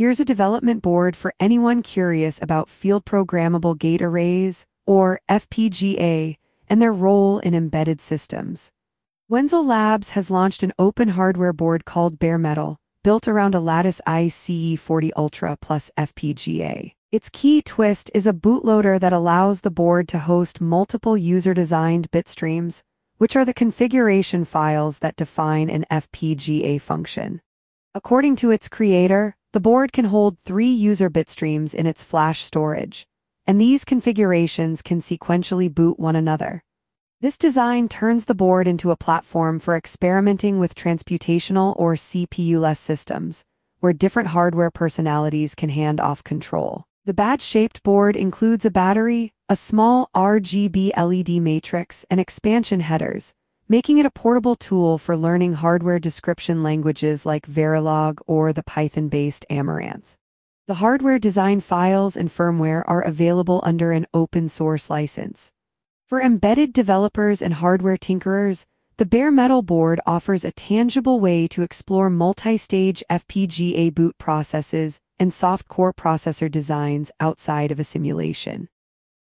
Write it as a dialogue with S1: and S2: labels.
S1: Here's a development board for anyone curious about field programmable gate arrays, or FPGA, and their role in embedded systems. Wenzel Labs has launched an open hardware board called Bare Metal, built around a Lattice ICE40 Ultra plus FPGA. Its key twist is a bootloader that allows the board to host multiple user-designed bit streams, which are the configuration files that define an FPGA function. According to its creator, the board can hold 3 user bit streams in its flash storage, and these configurations can sequentially boot one another. This design turns the board into a platform for experimenting with transputational or CPU-less systems, where different hardware personalities can hand off control. The badge-shaped board includes a battery, a small RGB LED matrix, and expansion headers, making it a portable tool for learning hardware description languages like Verilog or the Python-based Amaranth. The hardware design files and firmware are available under an open-source license. For embedded developers and hardware tinkerers, the Bare Metal board offers a tangible way to explore multi-stage FPGA boot processes and soft core processor designs outside of a simulation.